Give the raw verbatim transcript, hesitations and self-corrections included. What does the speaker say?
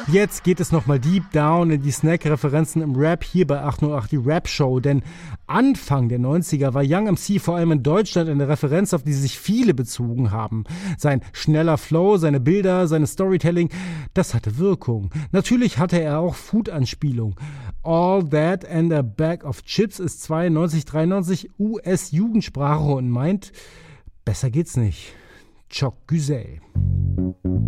Jetzt geht es nochmal deep down in die Snack-Referenzen im Rap hier bei acht null acht, die Rap-Show. Denn Anfang der neunziger war Young M C vor allem in Deutschland eine Referenz, auf die sich viele bezogen haben. Sein schneller Flow, seine Bilder, seine Storytelling, das hatte Wirkung. Natürlich hatte er auch Food-Anspielung. All That and a Bag of Chips ist zweiundneunzig, dreiundneunzig U S-Jugendsprache und meint, besser geht's nicht. Choc Güzel.